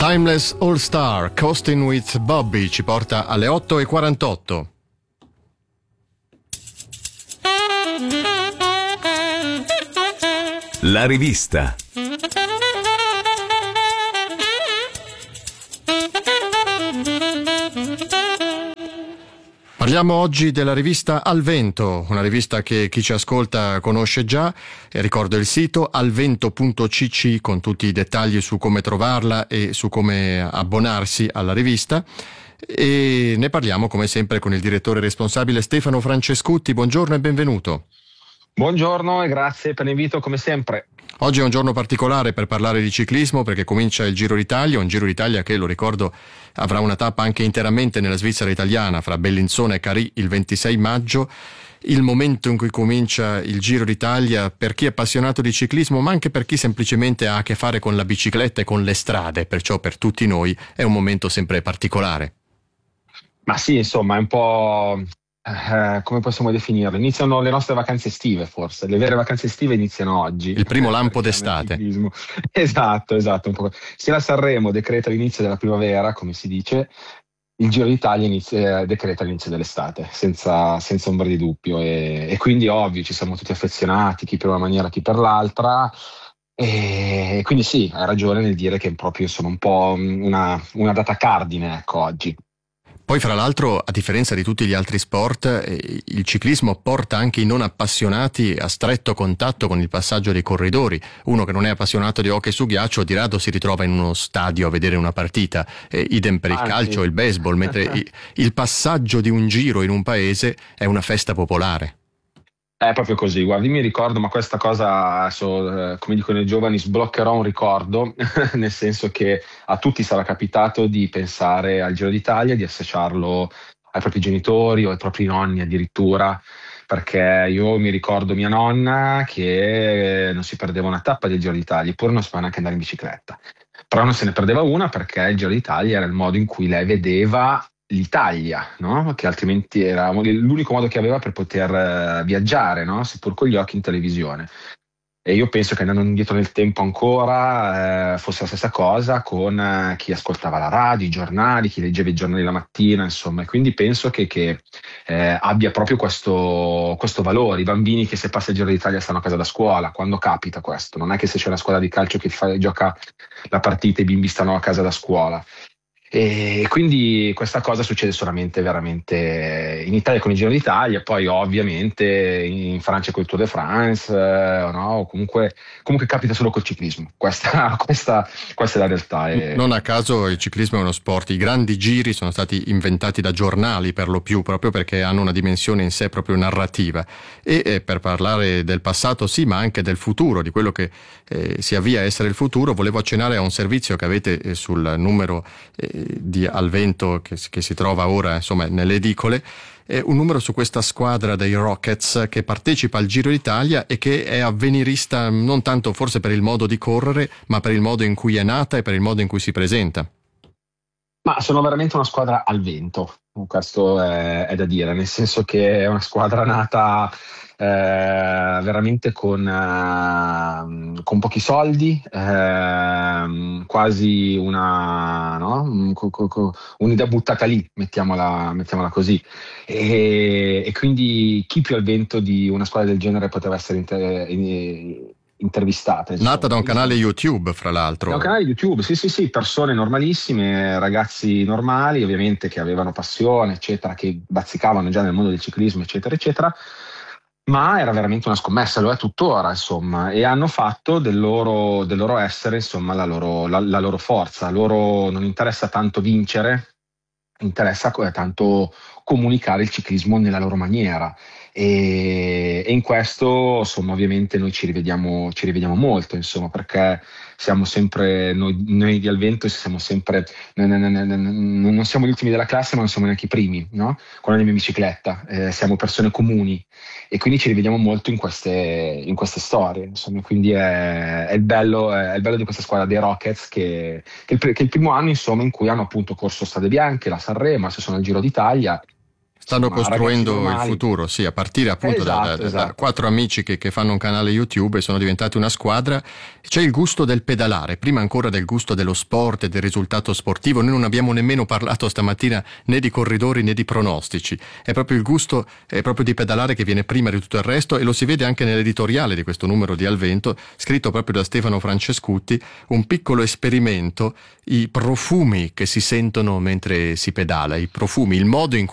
Timeless All Star, Coasting with Bobby, ci porta alle 8:48. La rivista. Parliamo oggi della rivista Al Vento, una rivista che chi ci ascolta conosce già. Ricordo il sito alvento.cc con tutti i dettagli su come trovarla e su come abbonarsi alla rivista. E ne parliamo come sempre con il direttore responsabile Stefano Francescutti. Buongiorno e benvenuto. Buongiorno e grazie per l'invito come sempre. Oggi è un giorno particolare per parlare di ciclismo perché comincia il Giro d'Italia, un Giro d'Italia che, lo ricordo, avrà una tappa anche interamente nella Svizzera italiana fra Bellinzona e Carì il 26 maggio. Il momento in cui comincia il Giro d'Italia per chi è appassionato di ciclismo, ma anche per chi semplicemente ha a che fare con la bicicletta e con le strade, perciò per tutti noi è un momento sempre particolare. Ma sì, insomma, è un po'... come possiamo definirlo? Iniziano le nostre vacanze estive, forse. Le vere vacanze estive iniziano oggi. Il primo lampo d'estate. Esatto, un po'. Se la Sanremo decreta l'inizio della primavera, come si dice, il Giro d'Italia decreta l'inizio dell'estate, senza ombra di dubbio. E quindi, ovvio, ci siamo tutti affezionati, chi per una maniera, chi per l'altra. E quindi sì, hai ragione nel dire che è proprio insomma un po' una data cardine, ecco, oggi. Poi, fra l'altro, a differenza di tutti gli altri sport, il ciclismo porta anche i non appassionati a stretto contatto con il passaggio dei corridori. Uno che non è appassionato di hockey su ghiaccio di rado si ritrova in uno stadio a vedere una partita, idem per il calcio e il baseball, mentre il passaggio di un giro in un paese è una festa popolare. È proprio così, guardi, mi ricordo, ma questa cosa, adesso, come dicono i giovani, sbloccherò un ricordo, nel senso che a tutti sarà capitato di pensare al Giro d'Italia, di associarlo ai propri genitori o ai propri nonni addirittura, perché io mi ricordo mia nonna che non si perdeva una tappa del Giro d'Italia, eppure non sapeva neanche andare in bicicletta. Però non se ne perdeva una perché il Giro d'Italia era il modo in cui lei vedeva l'Italia, no? Che altrimenti era l'unico modo che aveva per poter viaggiare, no? Seppur con gli occhi in televisione. E io penso che andando indietro nel tempo ancora fosse la stessa cosa con chi ascoltava la radio, i giornali, chi leggeva i giornali la mattina, insomma. E quindi penso che abbia proprio questo valore. I bambini che se passa il Giro d'Italia stanno a casa da scuola, quando capita questo? Non è che se c'è una squadra di calcio che gioca la partita i bimbi stanno a casa da scuola. E quindi questa cosa succede solamente veramente in Italia con il Giro d'Italia, poi ovviamente in Francia con il Tour de France, no? Comunque capita solo col ciclismo. Questa è la realtà. Non a caso il ciclismo è uno sport, i grandi giri sono stati inventati da giornali per lo più, proprio perché hanno una dimensione in sé proprio narrativa. E per parlare del passato sì, ma anche del futuro, di quello che si avvia a essere il futuro, volevo accennare a un servizio che avete sul numero di Al Vento che si trova ora insomma nelle edicole, un numero su questa squadra dei Rockets che partecipa al Giro d'Italia e che è avvenirista non tanto forse per il modo di correre, ma per il modo in cui è nata e per il modo in cui si presenta. Ma sono veramente una squadra al vento, questo è da dire, nel senso che è una squadra nata veramente con pochi soldi, quasi un'idea buttata lì, mettiamola così. E quindi chi più al vento di una squadra del genere poteva essere intervistate. Nata da un canale YouTube, fra l'altro. Da un canale YouTube, sì, persone normalissime, ragazzi normali, ovviamente che avevano passione, eccetera, che bazzicavano già nel mondo del ciclismo, eccetera, eccetera. Ma era veramente una scommessa, lo è tuttora, insomma, e hanno fatto del loro essere, insomma, la loro forza. A loro non interessa tanto vincere, interessa tanto comunicare il ciclismo nella loro maniera. E in questo, insomma, ovviamente noi ci rivediamo molto, insomma, perché siamo sempre noi di Al Vento siamo sempre non siamo gli ultimi della classe, ma non siamo neanche i primi, no? Quando andiamo in bicicletta, siamo persone comuni e quindi ci rivediamo molto in queste storie, insomma. Quindi è il bello di questa squadra dei Rockets che è il primo anno, insomma, in cui hanno appunto corso Strade Bianche, la Sanremo, adesso sono al Giro d'Italia. Stanno insomma, costruendo il normali. futuro, sì, a partire appunto da Esatto. 4 amici che fanno un canale YouTube e sono diventati una squadra. C'è il gusto del pedalare, prima ancora del gusto dello sport e del risultato sportivo. Noi non abbiamo nemmeno parlato stamattina né di corridori né di pronostici. È proprio il gusto proprio di pedalare che viene prima di tutto il resto, e lo si vede anche nell'editoriale di questo numero di Al Vento, scritto proprio da Stefano Francescutti, un piccolo esperimento, i profumi che si sentono mentre si pedala, i profumi, il modo in